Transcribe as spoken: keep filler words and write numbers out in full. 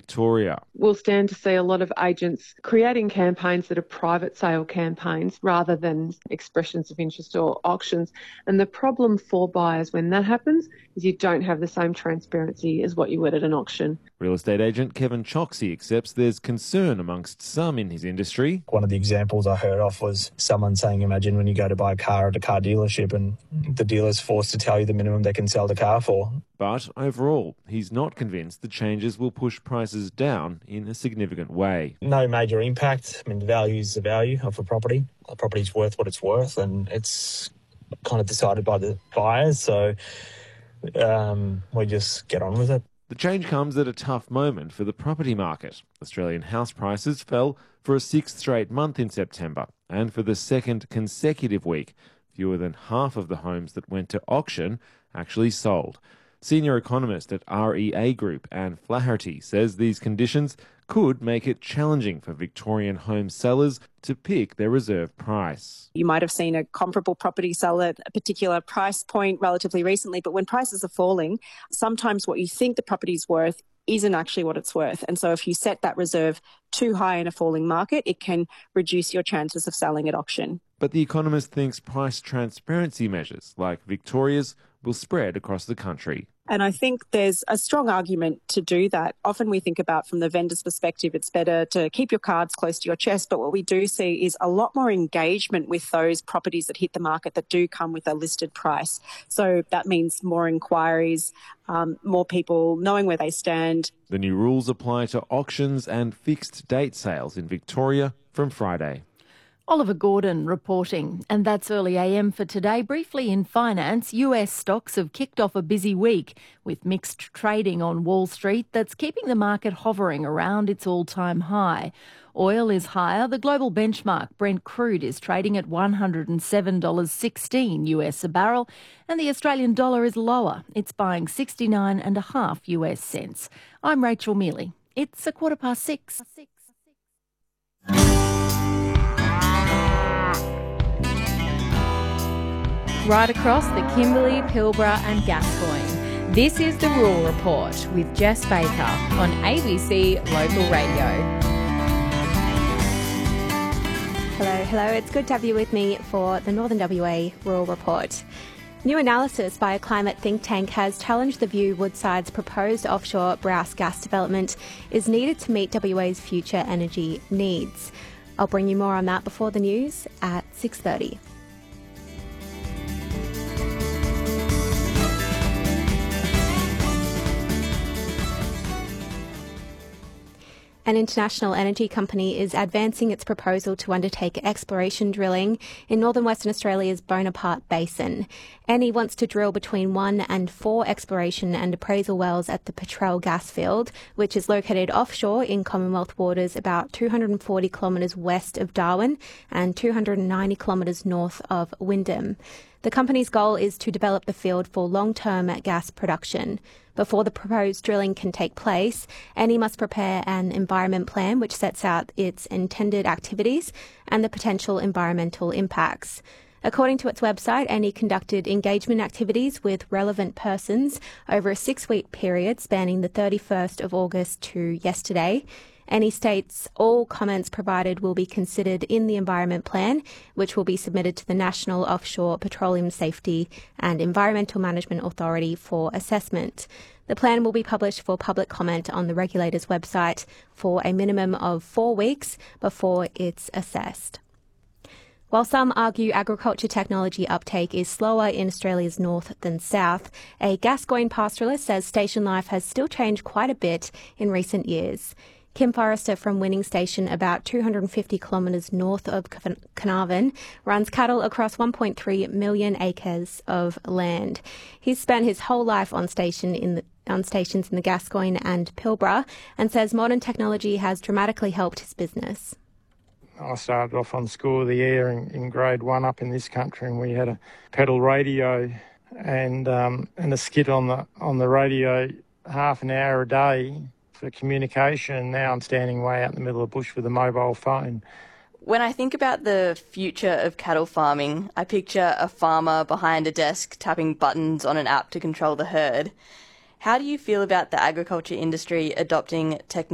Victoria. We'll stand to see a lot of agents creating campaigns that are private sale campaigns rather than expressions of interest or auctions. And the problem for buyers when that happens is you don't have the same transparency as what you would at an auction. Real estate agent Kevin Choksey accepts there's concern amongst some in his industry. One of the examples I heard of was someone saying, imagine when you go to buy a car at a car dealership and the dealer's forced to tell you the minimum they can sell the car for. But overall, he's not convinced the changes will push prices down in a significant way. No major impact. I mean, the value is the value of a property. A property's worth what it's worth, and it's kind of decided by the buyers, so um, we just get on with it. The change comes at a tough moment for the property market. Australian house prices fell for a sixth straight month in September, and for the second consecutive week, fewer than half of the homes that went to auction actually sold. Senior economist at R E A Group, Anne Flaherty, says these conditions could make it challenging for Victorian home sellers to pick their reserve price. You might have seen a comparable property sell at a particular price point relatively recently, but when prices are falling, sometimes what you think the property's worth isn't actually what it's worth. And so if you set that reserve too high in a falling market, it can reduce your chances of selling at auction. But the economist thinks price transparency measures like Victoria's will spread across the country. And I think there's a strong argument to do that. Often we think about from the vendor's perspective, it's better to keep your cards close to your chest. But what we do see is a lot more engagement with those properties that hit the market that do come with a listed price. So that means more inquiries, um, more people knowing where they stand. The new rules apply to auctions and fixed date sales in Victoria from Friday. Oliver Gordon reporting. And that's Early A M for today. Briefly in finance, U S stocks have kicked off a busy week with mixed trading on Wall Street that's keeping the market hovering around its all-time high. Oil is higher. The global benchmark Brent crude is trading at one hundred seven dollars sixteen U S a barrel, and the Australian dollar is lower. It's buying sixty-nine and a half U S cents. I'm Rachel Mealy. It's a quarter past six. Right across the Kimberley, Pilbara and Gascoyne. This is the Rural Report with Jess Baker on A B C Local Radio. Hello, hello. It's good to have you with me for the Northern W A Rural Report. New analysis by a climate think tank has challenged the view Woodside's proposed offshore Browse gas development is needed to meet W A's future energy needs. I'll bring you more on that before the news at six thirty. An international energy company is advancing its proposal to undertake exploration drilling in northern Western Australia's Bonaparte Basin. Eni wants to drill between one and four exploration and appraisal wells at the Petrel gas field, which is located offshore in Commonwealth waters about two hundred forty kilometres west of Darwin and two hundred ninety kilometres north of Wyndham. The company's goal is to develop the field for long-term gas production. Before the proposed drilling can take place, Eni must prepare an environment plan which sets out its intended activities and the potential environmental impacts. According to its website, Eni conducted engagement activities with relevant persons over a six-week period spanning the thirty-first of August to yesterday. Eni states all comments provided will be considered in the environment plan, which will be submitted to the National Offshore Petroleum Safety and Environmental Management Authority for assessment. The plan will be published for public comment on the regulator's website for a minimum of four weeks before it's assessed. While some argue agriculture technology uptake is slower in Australia's north than south, a Gascoyne pastoralist says station life has still changed quite a bit in recent years. Kim Forrester from Winning Station, about two hundred fifty kilometres north of Carnarvon, runs cattle across one point three million acres of land. He's spent his whole life on station in the, on stations in the Gascoyne and Pilbara and says modern technology has dramatically helped his business. I started off on Score of the Air in, in grade one up in this country, and we had a pedal radio and um, and a skit on the on the radio half an hour a day for communication. Now I'm standing way out in the middle of the bush with a mobile phone. When I think about the future of cattle farming, I picture a farmer behind a desk tapping buttons on an app to control the herd. How do you feel about the agriculture industry adopting technology